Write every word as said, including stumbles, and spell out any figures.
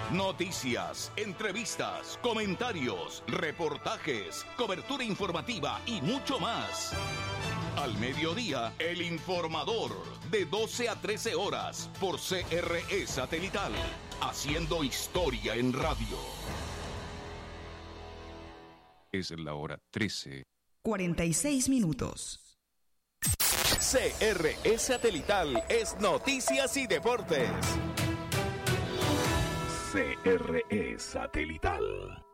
Noticias, entrevistas, comentarios, reportajes, cobertura informativa y mucho más. Al mediodía, El Informador, de doce a trece horas, por C R E Satelital, haciendo historia en radio. Es la hora trece. cuarenta y seis minutos. C R E Satelital es Noticias y Deportes. C R E Satelital.